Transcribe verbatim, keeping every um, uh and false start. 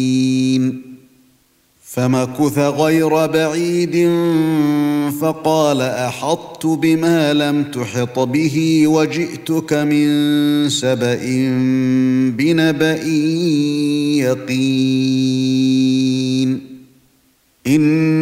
فمكث غير بعيد فقال أحطت بما لم تحط به وجئتك من سبأ بنبأ يقين. إن